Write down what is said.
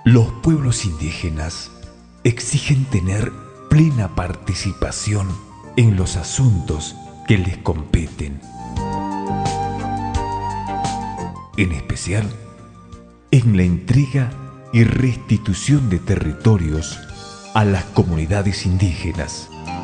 Los pueblos indígenas exigen tener plena participación en los asuntos que les competen, en especial en la entrega y restitución de territorios a las comunidades indígenas.